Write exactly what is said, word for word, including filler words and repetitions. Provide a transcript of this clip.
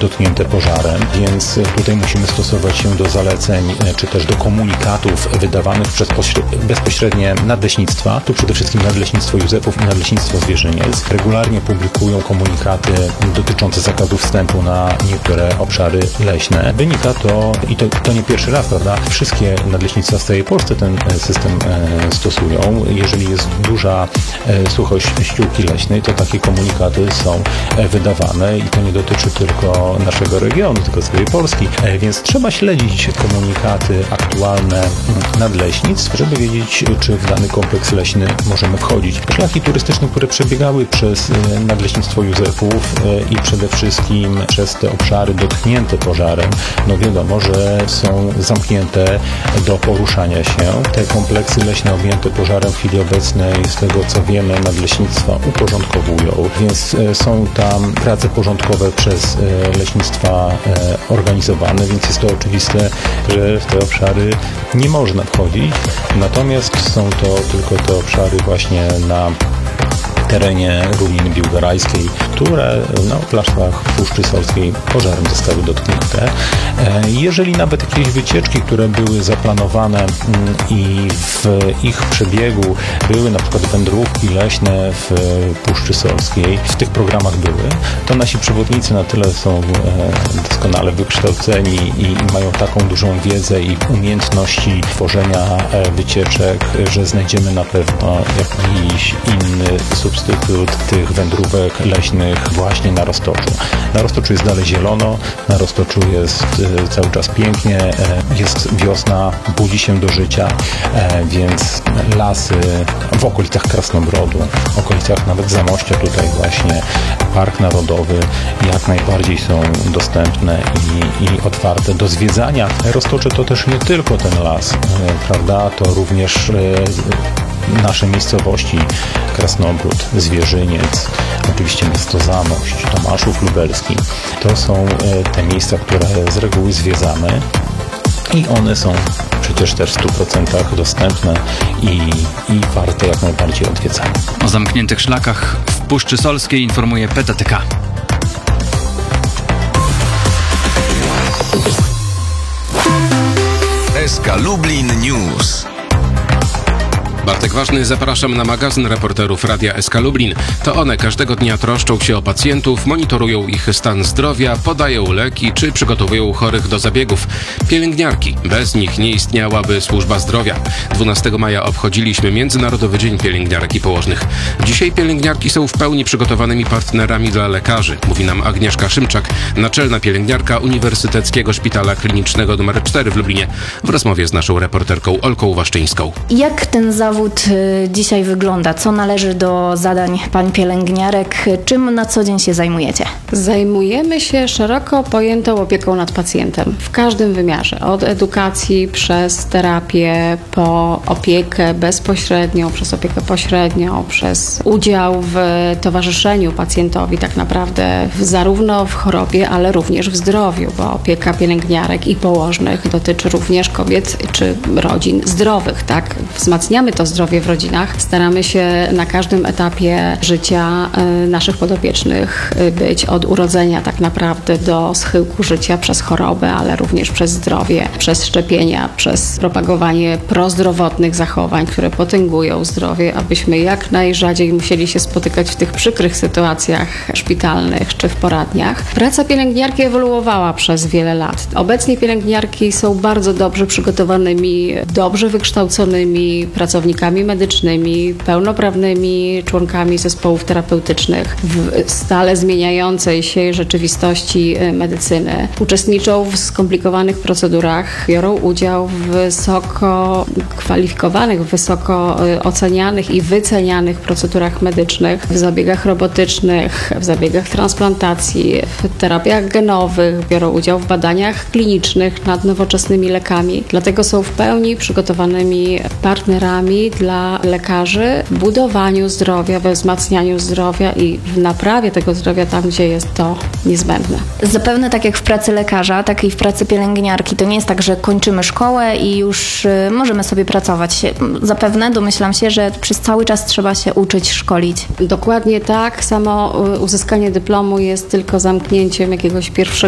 dotknięte pożarem, więc tutaj musimy stosować się do zaleceń, czy też do komunikatów wydawanych przez bezpośrednie nadleśnictwa, tu przede wszystkim Nadleśnictwo Józefów i Nadleśnictwo Zwierzyniec. Regularnie publikują komunikaty dotyczące zakazu wstępu na niektóre obszary leśne. Wynika to, i to, to nie pierwszy raz, prawda, wszystkie nadleśnictwa w całej Polsce ten system e, stosują. Jeżeli jest duża e, suchość ściółki leśnej, to takie komunikaty są e, wydawane i to nie dotyczy tylko naszego regionu, tylko całej Polski, e, więc trzeba śledzić komunikaty aktualne nadleśnictw, żeby wiedzieć, czy w dany kompleks leśny możemy wchodzić. Szlaki turystyczne, które przebiegały przez e, Nadleśnictwo Józefów e, i przede wszystkim przez te obszary dotknięte pożarem, no wiadomo, że są zamknięte do poruszania się. Te kompleksy leśne objęte pożarem w chwili obecnej, z tego co wiemy, nadleśnictwa uporządkowują, więc są tam prace porządkowe przez leśnictwa organizowane, więc jest to oczywiste, że w te obszary nie można wchodzić, natomiast są to tylko te obszary właśnie na terenie Równiny Biłgorajskiej, które na obszarach Puszczy Solskiej pożarem zostały dotknięte. Jeżeli nawet jakieś wycieczki, które były zaplanowane i w ich przebiegu były na przykład wędrówki leśne w Puszczy Solskiej, w tych programach były, to nasi przewodnicy na tyle są doskonale wykształceni i mają taką dużą wiedzę i umiejętności tworzenia wycieczek, że znajdziemy na pewno jakiś inny substytut tych wędrówek leśnych właśnie na Roztoczu. Na Roztoczu jest dalej zielono, na Roztoczu jest cały czas pięknie, jest wiosna, budzi się do życia, więc lasy w okolicach Krasnobrodu, w okolicach nawet Zamościa, tutaj właśnie Park Narodowy jak najbardziej są dostępne i, i otwarte do zwiedzania. Roztocze to też nie tylko ten las, prawda, to również nasze miejscowości, Krasnobród, Zwierzyniec, oczywiście miasto Zamość, Tomaszów Lubelski. To są te miejsca, które z reguły zwiedzamy i one są przecież też w stu procentach dostępne i, i warte jak najbardziej odwiedzania. O zamkniętych szlakach w Puszczy Solskiej informuje P T T K. S K Lublin News. Bartek Ważny, zapraszam na magazyn reporterów Radia S K Lublin. To one każdego dnia troszczą się o pacjentów, monitorują ich stan zdrowia, podają leki czy przygotowują chorych do zabiegów. Pielęgniarki. Bez nich nie istniałaby służba zdrowia. dwunastego maja obchodziliśmy Międzynarodowy Dzień Pielęgniarek i Położnych. Dzisiaj pielęgniarki są w pełni przygotowanymi partnerami dla lekarzy, mówi nam Agnieszka Szymczak, naczelna pielęgniarka Uniwersyteckiego Szpitala Klinicznego numer cztery w Lublinie, w rozmowie z naszą reporterką Olką Waszczyńską. Jak ten zawód dzisiaj wygląda? Co należy do zadań pań pielęgniarek? Czym na co dzień się zajmujecie? Zajmujemy się szeroko pojętą opieką nad pacjentem w każdym wymiarze. Od edukacji przez terapię, po opiekę bezpośrednią, przez opiekę pośrednią, przez udział w towarzyszeniu pacjentowi tak naprawdę w, zarówno w chorobie, ale również w zdrowiu, bo opieka pielęgniarek i położnych dotyczy również kobiet czy rodzin zdrowych, tak? Wzmacniamy to zdrowie w rodzinach. Staramy się na każdym etapie życia naszych podopiecznych być od urodzenia tak naprawdę do schyłku życia przez chorobę, ale również przez zdrowie, przez szczepienia, przez propagowanie prozdrowotnych zachowań, które potęgują zdrowie, abyśmy jak najrzadziej musieli się spotykać w tych przykrych sytuacjach szpitalnych czy w poradniach. Praca pielęgniarki ewoluowała przez wiele lat. Obecnie pielęgniarki są bardzo dobrze przygotowanymi, dobrze wykształconymi pracownikami medycznymi, pełnoprawnymi członkami zespołów terapeutycznych w stale zmieniającej się rzeczywistości medycyny. Uczestniczą w skomplikowanych procedurach, biorą udział w wysoko kwalifikowanych, wysoko ocenianych i wycenianych procedurach medycznych, w zabiegach robotycznych, w zabiegach transplantacji, w terapiach genowych, biorą udział w badaniach klinicznych nad nowoczesnymi lekami. Dlatego są w pełni przygotowanymi partnerami dla lekarzy w budowaniu zdrowia, we wzmacnianiu zdrowia i w naprawie tego zdrowia tam, gdzie jest to niezbędne. Zapewne tak jak w pracy lekarza, tak i w pracy pielęgniarki, to nie jest tak, że kończymy szkołę i już możemy sobie pracować. Zapewne domyślam się, że przez cały czas trzeba się uczyć, szkolić. Dokładnie tak. Samo uzyskanie dyplomu jest tylko zamknięciem jakiegoś pierwszego